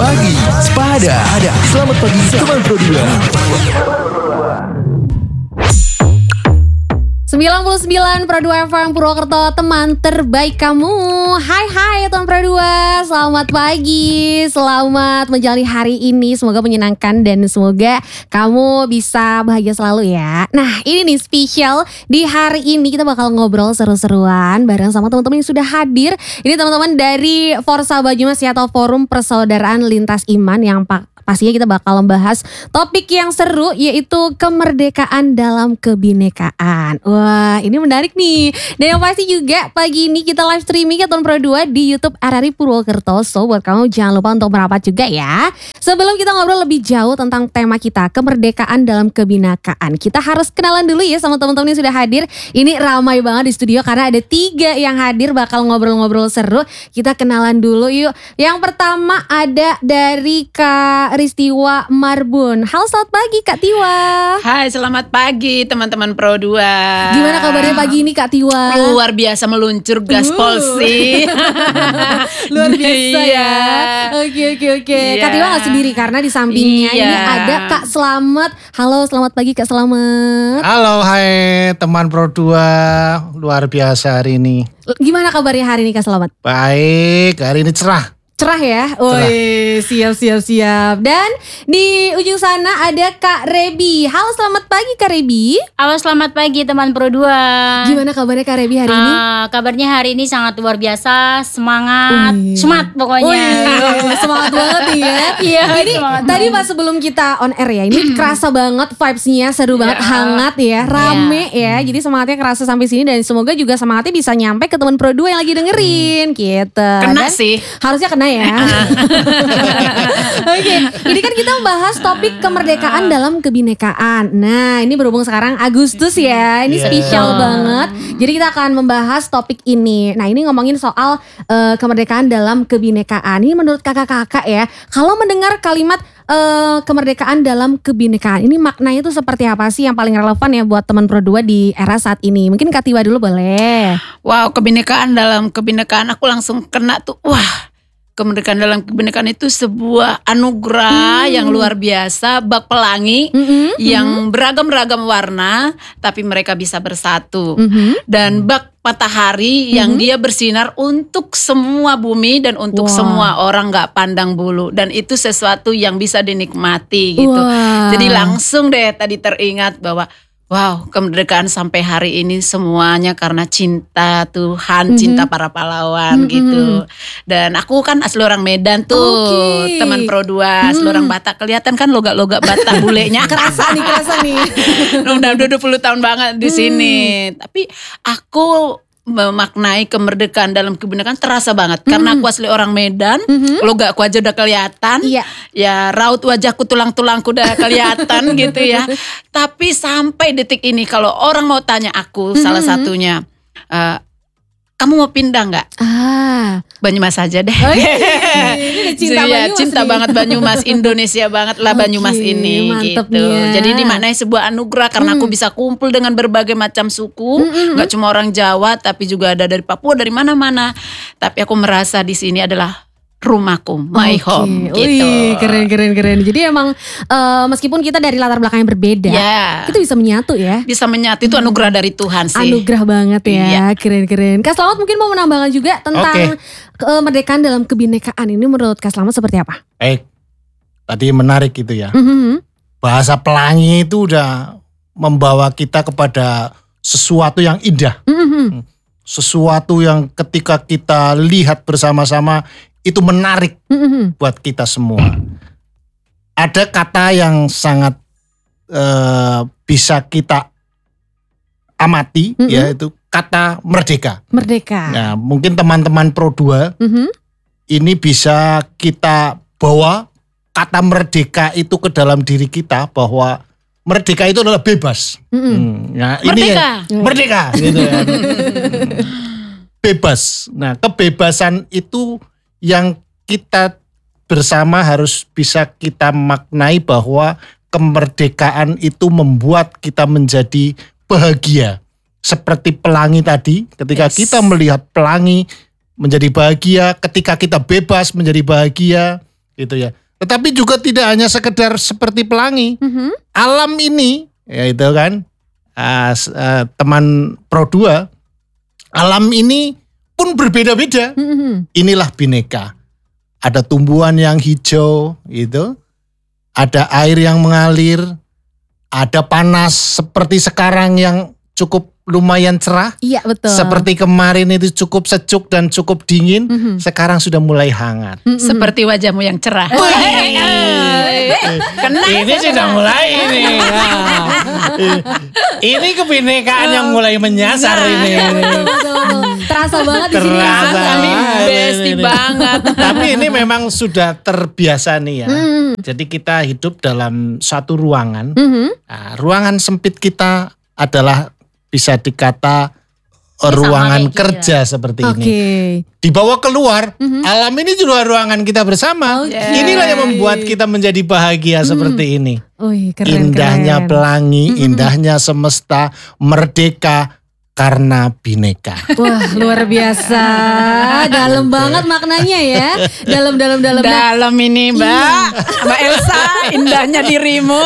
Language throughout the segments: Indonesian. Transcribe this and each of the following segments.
pagi, Sepada. Selamat pagi, teman Pro 99 Pro 2 FM Purwokerto, teman terbaik kamu. Hai teman Pro 2, selamat pagi, selamat menjalani hari ini. Semoga menyenangkan dan semoga kamu bisa bahagia selalu ya. Nah ini nih spesial, di hari ini kita bakal ngobrol seru-seruan bareng sama teman-teman yang sudah hadir. Ini teman-teman dari Forsa Banyumas ya, atau Forum Persaudaraan Lintas Iman, yang pastinya kita bakal membahas topik yang seru, yaitu kemerdekaan dalam kebinekaan. Wah, ini menarik nih. Dan yang pasti juga pagi ini kita live streaming ya Tahun Pro 2 di YouTube RRI Purwokerto. So buat kamu jangan lupa untuk merapat juga ya. Sebelum kita ngobrol lebih jauh tentang tema kita, kemerdekaan dalam kebinekaan, kita harus kenalan dulu ya sama teman-teman yang sudah hadir. Ini ramai banget di studio karena ada 3 yang hadir bakal ngobrol-ngobrol seru. Kita kenalan dulu yuk. Yang pertama ada dari Kak Ristiwa Marbun. Halo, selamat pagi Kak Tiwa. Hai, selamat pagi teman-teman Pro 2. Gimana kabarnya pagi ini Kak Tiwa? Luar biasa, meluncur gaspol sih. Luar biasa ya. Oke. Iya. Kak Tiwa gak sendiri karena di sampingnya Iya. ini ada Kak Slamet. Halo, selamat pagi Kak Slamet. Halo, hai teman Pro 2. Luar biasa hari ini. Gimana kabarnya hari ini Kak Slamet? Baik, hari ini cerah. Cerah ya? Woi, siap. Dan di ujung sana ada Kak Rebi. Halo, selamat pagi Kak Rebi. Halo, selamat pagi teman Pro 2. Gimana kabarnya Kak Rebi hari ini? Kabarnya hari ini sangat luar biasa, semangat pokoknya. Semangat banget nih ya. Iya, ini semangat tadi pas sebelum kita on air ya, ini kerasa banget vibes-nya, seru banget, hangat ya, rame ya. Jadi semangatnya kerasa sampai sini dan semoga juga semangatnya bisa nyampe ke teman Pro 2 yang lagi dengerin gitu. Kena Dan sih. harusnya kena ya. Oke, ini kan kita membahas topik kemerdekaan dalam kebinekaan. Nah, ini berhubung sekarang Agustus ya, ini spesial banget. Jadi kita akan membahas topik ini. Nah, ini ngomongin soal kemerdekaan dalam kebinekaan. Ini menurut kakak-kakak ya, kalau mendengar kalimat kemerdekaan dalam kebinekaan, ini maknanya itu seperti apa sih yang paling relevan ya buat teman Pro 2 di era saat ini? Mungkin Kak Tiwa dulu boleh. Wow, kebinekaan dalam kebinekaan, aku langsung kena tuh. Wah, kemerdekaan dalam kebinekaan itu sebuah anugerah yang luar biasa, bak pelangi yang beragam-ragam warna, tapi mereka bisa bersatu. Dan bak matahari yang dia bersinar untuk semua bumi dan untuk semua orang, gak pandang bulu. Dan itu sesuatu yang bisa dinikmati gitu. Jadi langsung deh tadi teringat bahwa wow, kemerdekaan sampai hari ini semuanya karena cinta Tuhan, cinta para pahlawan gitu. Dan aku kan asli orang Medan tuh, teman Pro 2, asli orang Batak. Kelihatan kan logak-logak Batak bulenya. Kerasa nih. Udah 20 tahun banget di sini. Tapi aku memaknai kemerdekaan dalam kebinekaan terasa banget karena aku asli orang Medan, logakku aja udah kelihatan, ya raut wajahku, tulang-tulangku udah kelihatan gitu ya. Tapi sampai detik ini kalau orang mau tanya aku, salah satunya, kamu mau pindah nggak? Banyumas aja deh. Ini cinta Banyumas cinta nih. banget Banyumas, Indonesia banget lah Banyumas ini gitu. Mantepnya. Jadi dimaknai sebuah anugerah karena aku bisa kumpul dengan berbagai macam suku, nggak cuma orang Jawa tapi juga ada dari Papua, dari mana-mana. Tapi aku merasa di sini adalah rumahku, my home gitu. Wih, keren. Jadi emang meskipun kita dari latar belakang yang berbeda, itu bisa menyatu ya. Bisa menyatu, itu anugerah dari Tuhan sih. Anugerah banget ya, keren. Kak Slamet mungkin mau menambahkan juga tentang kemerdekaan dalam kebinekaan ini, menurut Kak Slamet seperti apa? Tadi menarik gitu ya. Bahasa pelangi itu udah membawa kita kepada sesuatu yang indah. Sesuatu yang ketika kita lihat bersama-sama itu menarik buat kita semua. Ada kata yang sangat bisa kita amati, yaitu kata merdeka. Nah, mungkin teman-teman Pro 2 ini bisa kita bawa kata merdeka itu ke dalam diri kita, bahwa merdeka itu adalah bebas. Nah, merdeka. Ini merdeka gitu ya. Bebas. Nah, kebebasan itu yang kita bersama harus bisa kita maknai, bahwa kemerdekaan itu membuat kita menjadi bahagia. Seperti pelangi tadi, ketika kita melihat pelangi menjadi bahagia, ketika kita bebas menjadi bahagia, gitu ya. Tetapi juga tidak hanya sekedar seperti pelangi. Alam ini, ya itu kan, teman Pro 2, alam ini pun berbeda-beda. Inilah bineka. Ada tumbuhan yang hijau, gitu. Ada air yang mengalir, ada panas seperti sekarang yang cukup lumayan cerah. Iya betul. Seperti kemarin itu cukup sejuk dan cukup dingin, sekarang sudah mulai hangat. Seperti wajahmu yang cerah. Ini sudah mulai ini. Ini kebinekaan yang mulai menyasar ini. Betul. Terasa banget di sini. Terasa. Ini besti banget. Tapi ini memang sudah terbiasa nih ya. Jadi kita hidup dalam satu ruangan. Nah, ruangan sempit kita adalah bisa dikata ruangan kayak gini kerja seperti ini. Oke. Dibawa keluar, alam ini juga ruangan kita bersama. Inilah yang membuat kita menjadi bahagia seperti ini. Wih, keren. Indahnya pelangi, indahnya semesta, merdeka karena bineka. Wah, luar biasa. Dalam banget maknanya ya. Dalam. Dalam ini Mbak Elsa, indahnya dirimu.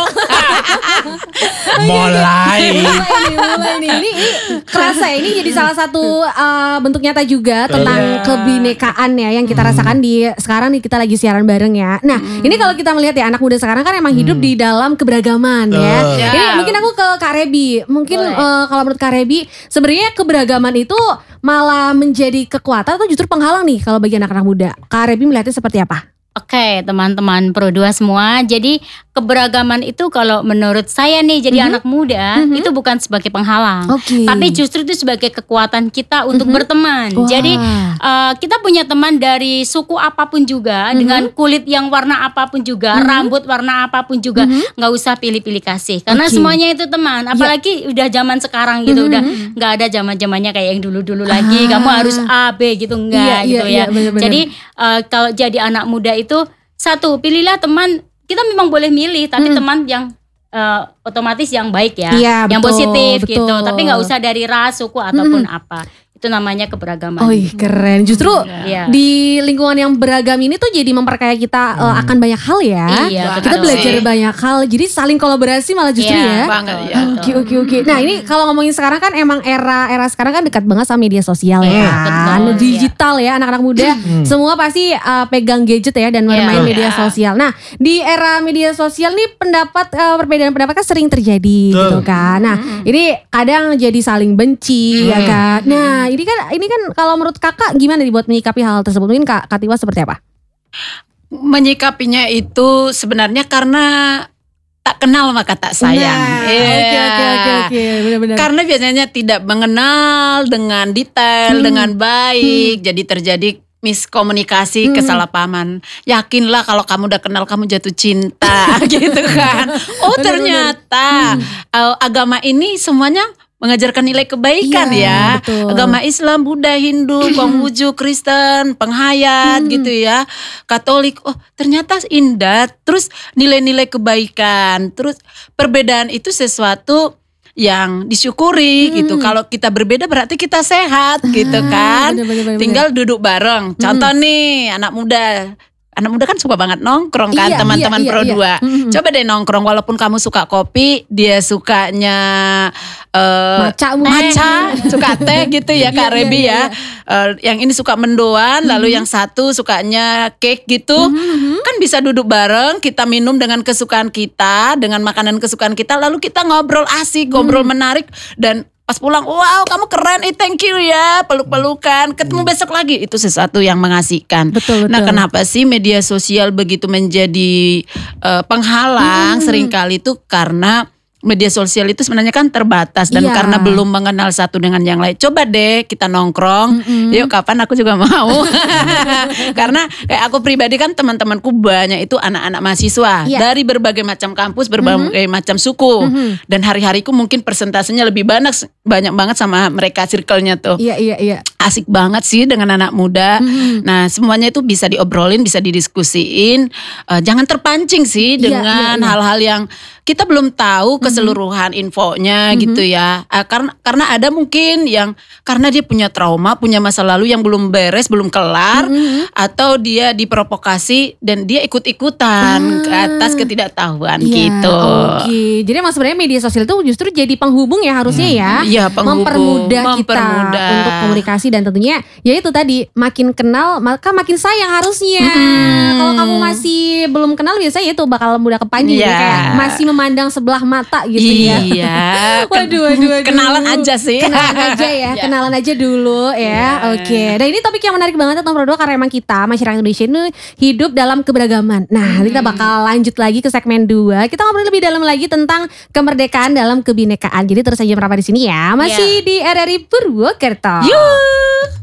Mulai. Mulai nih. Ini kerasa ini jadi salah satu bentuk nyata juga tentang kebinekaan ya yang kita rasakan di sekarang nih kita lagi siaran bareng ya. Nah, ini kalau kita melihat ya anak muda sekarang kan emang hidup di dalam keberagaman ya. Ini mungkin aku ke Kak Rebi. Mungkin kalau menurut Kak Rebi sebenarnya keberagaman itu malah menjadi kekuatan atau justru penghalang nih kalau bagi anak-anak muda. Kak Rebi melihatnya seperti apa? Oke, teman-teman Pro 2 semua. Jadi keberagaman itu kalau menurut saya nih jadi anak muda itu bukan sebagai penghalang, Oke. tapi justru itu sebagai kekuatan kita untuk berteman. Wah. Jadi kita punya teman dari suku apapun juga, dengan kulit yang warna apapun juga, rambut warna apapun juga, nggak usah pilih-pilih kasih, karena Oke. semuanya itu teman. Apalagi udah zaman sekarang gitu, udah nggak ada zaman-zamannya kayak yang dulu-dulu lagi. Kamu harus A B gitu enggak gitu ya. bener-bener. Jadi kalau jadi anak muda itu satu, pilihlah teman. Kita memang boleh milih, tapi teman yang otomatis yang baik ya, Iya, yang betul, positif gitu. betul. Tapi nggak usah dari ras, suku ataupun apa. Itu namanya keberagaman. Oh keren. Justru Iya. di lingkungan yang beragam ini tuh jadi memperkaya kita akan banyak hal ya. Iya, Kita betul. belajar banyak hal. Jadi saling kolaborasi malah justru ya. Iya, Banget ya. Oke. Nah ini kalau ngomongin sekarang kan emang era sekarang kan dekat banget sama media sosial ya Iya, kan. betul, Digital ya anak-anak muda. Semua pasti pegang gadget ya dan bermain Iya. media sosial. Nah di era media sosial nih perbedaan pendapat kan sering terjadi gitu kan. Nah ini kadang jadi saling benci ya kan. Nah ini kan kalau menurut kakak gimana nih buat menyikapi hal tersebut? Mungkin Kak Tiwa seperti apa? Menyikapinya itu sebenarnya karena tak kenal maka tak sayang. Nah, Iya. Oke. Benar-benar. Karena biasanya tidak mengenal dengan detail, dengan baik, jadi terjadi miskomunikasi, kesalahpahaman. Yakinlah kalau kamu udah kenal kamu jatuh cinta gitu kan. Oh ternyata agama ini semuanya mengajarkan nilai kebaikan Iya, ya. betul. Agama Islam, Buddha, Hindu, Konghucu, Kristen, penghayat gitu ya. Katolik, oh ternyata indah. Terus nilai-nilai kebaikan. Terus perbedaan itu sesuatu yang disyukuri gitu. Kalau kita berbeda berarti kita sehat gitu kan. bener. Tinggal duduk bareng. Contoh nih anak muda. Anak muda kan suka banget nongkrong kan, Iya, teman-teman iya, Pro iya. 2. Coba deh nongkrong, walaupun kamu suka kopi, dia sukanya matcha, suka teh gitu ya Kak Rebi ya. Yang ini suka mendoan, lalu yang satu sukanya cake gitu. Kan bisa duduk bareng, kita minum dengan kesukaan kita, dengan makanan kesukaan kita, lalu kita ngobrol asik, ngobrol menarik, dan pas pulang, wow kamu keren, thank you ya, peluk-pelukan, ketemu besok lagi, itu sesuatu yang mengasihkan. Betul. Nah kenapa sih media sosial begitu menjadi penghalang seringkali itu karena media sosial itu sebenarnya kan terbatas dan Iya. karena belum mengenal satu dengan yang lain. Coba deh kita nongkrong, yuk kapan aku juga mau. Karena kayak aku pribadi kan teman-temanku banyak itu anak-anak mahasiswa Iya. dari berbagai macam kampus, berbagai macam suku. Dan hari-hariku mungkin persentasenya lebih banyak banget sama mereka circle-nya tuh. Iya. Asik banget sih dengan anak muda. Nah semuanya itu bisa diobrolin, bisa didiskusiin. Jangan terpancing sih Iya, dengan iya. hal-hal yang kita belum tahu keseluruhan infonya gitu ya. Karena ada mungkin yang karena dia punya trauma, punya masa lalu yang belum beres, belum kelar, atau dia diprovokasi dan dia ikut-ikutan ke atas ketidaktahuan Iya, gitu. Oke, jadi emang sebenarnya media sosial itu justru jadi penghubung ya harusnya ya. Iya, penghubung, mempermudah kita mempermudah. untuk komunikasi dan tentunya ya itu tadi makin kenal maka makin sayang harusnya. Kalau kamu masih belum kenal biasanya itu bakal mudah kepancing Iya. kayak masih memandang sebelah mata gitu ya. Iya. Waduh. Kenalan aja sih. Kenalan aja ya, Iya. kenalan aja dulu ya. Oke. Dan ini topik yang menarik banget ya Tom Berdua karena emang kita masyarakat Indonesia ini hidup dalam keberagaman. Nah, nanti kita bakal lanjut lagi ke segmen 2. Kita ngobrol lebih dalam lagi tentang kemerdekaan dalam kebinekaan. Jadi terus aja merapat di sini ya. Masih di RRI Purwokerto. Yuk.